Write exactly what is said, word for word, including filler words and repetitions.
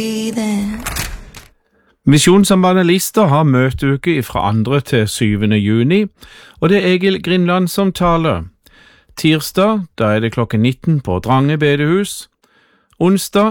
Misjonssambandet Lister har møteuke fra andre til syvende juni, og det er Egil Grindland som taler. Tirsdag, da er det klokken nitten på Drange bedehus. Onsdag